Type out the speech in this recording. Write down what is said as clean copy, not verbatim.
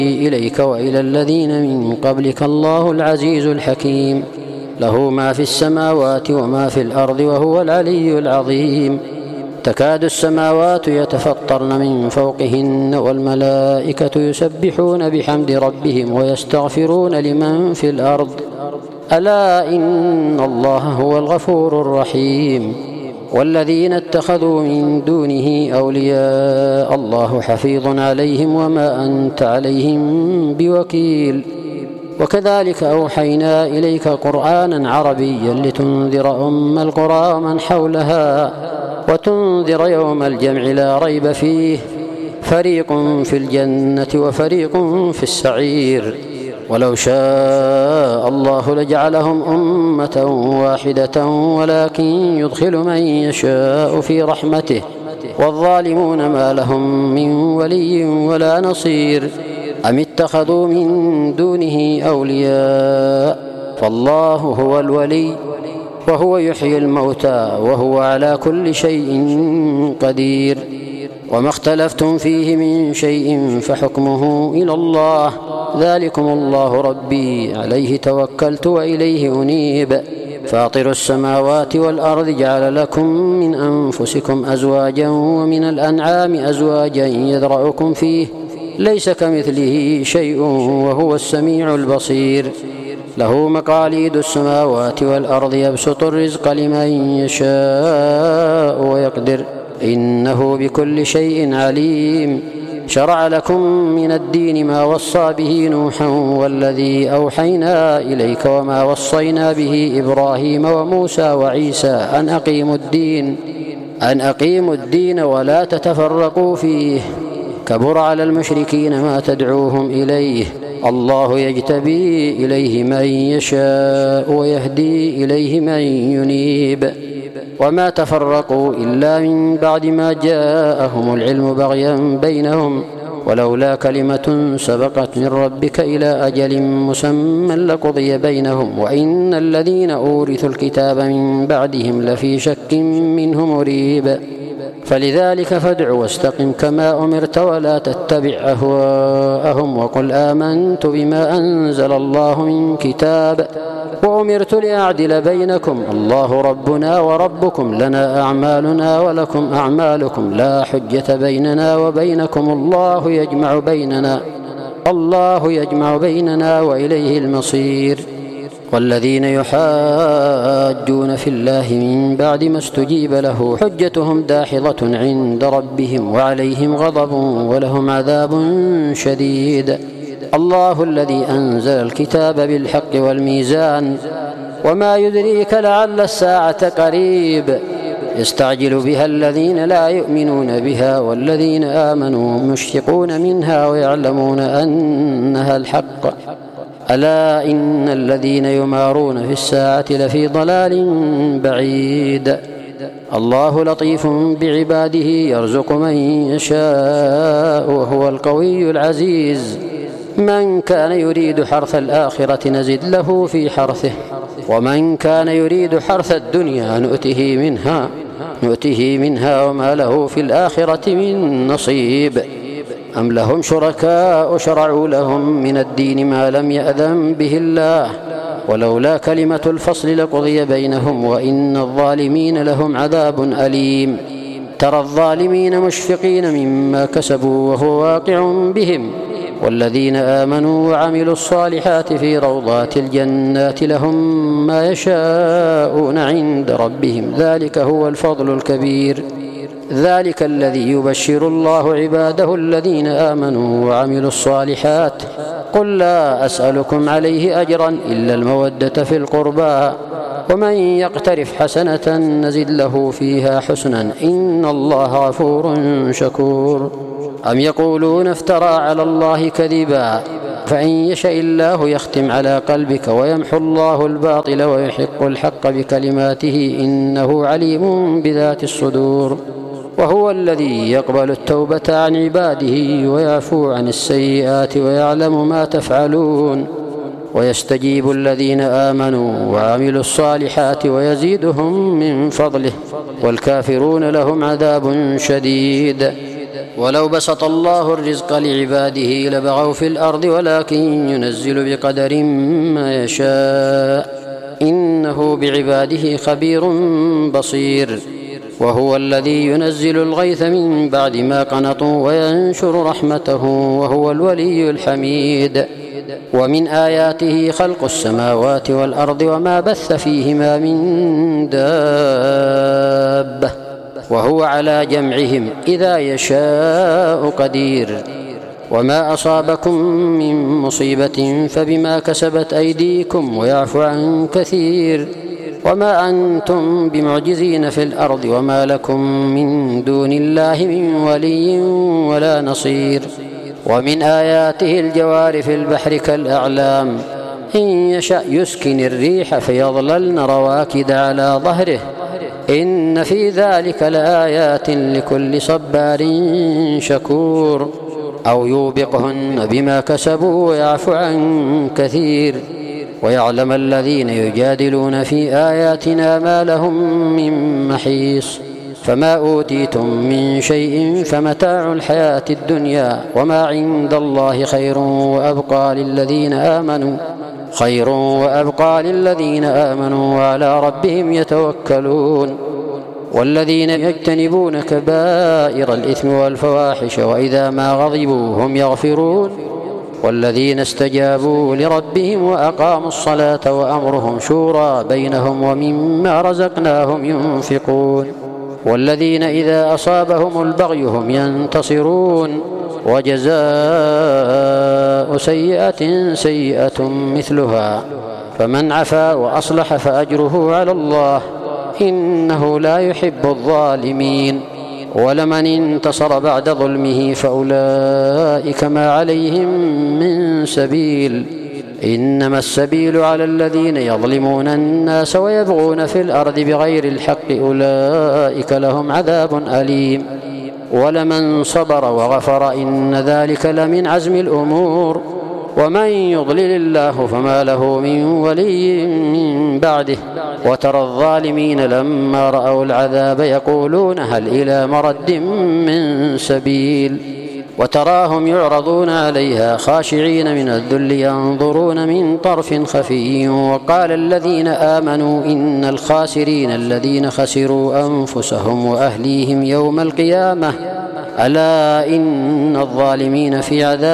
إليك وإلى الذين من قبلك الله العزيز الحكيم له ما في السماوات وما في الأرض وهو العلي العظيم. تكاد السماوات يتفطرن من فوقهن والملائكة يسبحون بحمد ربهم ويستغفرون لمن في الأرض ألا إن الله هو الغفور الرحيم. والذين اتخذوا من دونه أولياء الله حفيظ عليهم وما أنت عليهم بوكيل. وكذلك أوحينا إليك قرآنا عربيا لتنذر أم القرى ومن حولها وتنذر يوم الجمع لا ريب فيه فريق في الجنة وفريق في السعير. ولو شاء الله لجعلهم أمة واحدة ولكن يدخل من يشاء في رحمته والظالمون ما لهم من ولي ولا نصير. أم اتخذوا من دونه أولياء فالله هو الولي وهو يحيي الموتى وهو على كل شيء قدير. وما اختلفتم فيه من شيء فحكمه إلى الله ذلكم الله ربي عليه توكلت وإليه أنيب. فاطر السماوات والأرض جعل لكم من أنفسكم أزواجا ومن الأنعام أزواجا يذرأكم فيه ليس كمثله شيء وهو السميع البصير. له مقاليد السماوات والأرض يبسط الرزق لمن يشاء ويقدر إنه بكل شيء عليم. شرع لكم من الدين ما وصى به نوحا والذي أوحينا إليك وما وصينا به إبراهيم وموسى وعيسى أن أقيموا الدين ولا تتفرقوا فيه كبر على المشركين ما تدعوهم إليه الله يجتبي إليه من يشاء ويهدي إليه من ينيب. وما تفرقوا إلا من بعد ما جاءهم العلم بغيا بينهم ولولا كلمة سبقت من ربك إلى أجل مسمى لقضي بينهم وإن الذين أورثوا الكتاب من بعدهم لفي شك منه مريب. فلذلك فادع واستقم كما أمرت ولا تتبع أهواءهم وقل آمنت بما أنزل الله من كتاب وأمرت لأعدل بينكم الله ربنا وربكم لنا أعمالنا ولكم أعمالكم لا حجة بيننا وبينكم الله يجمع بيننا وإليه المصير. والذين يحاجون في الله من بعد ما استجيب له حجتهم داحضة عند ربهم وعليهم غضب ولهم عذاب شديد. الله الذي أنزل الكتاب بالحق والميزان وما يدريك لعل الساعة قريب يستعجل بها الذين لا يؤمنون بها والذين آمنوا مشفقون منها ويعلمون أنها الحق ألا إن الذين يمارون في الساعة لفي ضلال بعيد. الله لطيف بعباده يرزق من يشاء وهو القوي العزيز. من كان يريد حرث الآخرة نزد له في حرثه ومن كان يريد حرث الدنيا نؤته منها وما له في الآخرة من نصيب. أم لهم شركاء شرعوا لهم من الدين ما لم يأذن به الله ولولا كلمة الفصل لقضي بينهم وإن الظالمين لهم عذاب أليم. ترى الظالمين مشفقين مما كسبوا وهو واقع بهم والذين آمنوا وعملوا الصالحات في روضات الجنات لهم ما يشاءون عند ربهم ذلك هو الفضل الكبير. ذلك الذي يبشر الله عباده الذين آمنوا وعملوا الصالحات قل لا أسألكم عليه أجرا إلا المودة في القربى ومن يقترف حسنة نزد له فيها حسنا إن الله غفور شكور. أم يقولون افترى على الله كذبا فإن يشاء الله يختم على قلبك ويمحو الله الباطل ويحق الحق بكلماته إنه عليم بذات الصدور. وهو الذي يقبل التوبة عن عباده ويعفو عن السيئات ويعلم ما تفعلون ويستجيب الذين آمنوا وعملوا الصالحات ويزيدهم من فضله والكافرون لهم عذاب شديد. ولو بسط الله الرزق لعباده لبغوا في الأرض ولكن ينزل بقدر ما يشاء إنه بعباده خبير بصير. وهو الذي ينزل الغيث من بعد ما قنطوا وينشر رحمته وهو الولي الحميد. ومن آياته خلق السماوات والأرض وما بث فيهما من دابة وهو على جمعهم إذا يشاء قدير. وما أصابكم من مصيبة فبما كسبت أيديكم ويعفو عن كثير. وما أنتم بمعجزين في الأرض وما لكم من دون الله من ولي ولا نصير. ومن آياته الجوار في البحر كالأعلام إن يشأ يسكن الريح فيظللن رواكد على ظهره إن في ذلك لآيات لكل صبار شكور. أو يوبقهن بما كسبوا ويعفو عن كثير. ويعلم الذين يجادلون في آياتنا ما لهم من محيص. فما أوتيتم من شيء فمتاع الحياة الدنيا وما عند الله خير وأبقى للذين آمنوا وعلى ربهم يتوكلون. والذين يجتنبون كبائر الإثم والفواحش وإذا ما غضبوا هم يغفرون. والذين استجابوا لربهم وأقاموا الصلاة وأمرهم شورى بينهم ومما رزقناهم ينفقون. والذين إذا أصابهم البغي هم ينتصرون. وجزاء سيئة سيئة مثلها فمن عفا وأصلح فأجره على الله إنه لا يحب الظالمين. ولمن انتصر بعد ظلمه فأولئك ما عليهم من سبيل إنما السبيل على الذين يظلمون الناس ويبغون في الأرض بغير الحق أولئك لهم عذاب أليم. ولمن صبر وغفر إن ذلك لمن عزم الأمور. ومن يضلل الله فما له من ولي من بعده. وترى الظالمين لما رأوا العذاب يقولون هل إلى مرد من سبيل. وتراهم يعرضون عليها خاشعين من الذل ينظرون من طرف خفي. وقال الذين آمنوا إن الخاسرين الذين خسروا أنفسهم وأهليهم يوم القيامة ألا إن الظالمين في عذاب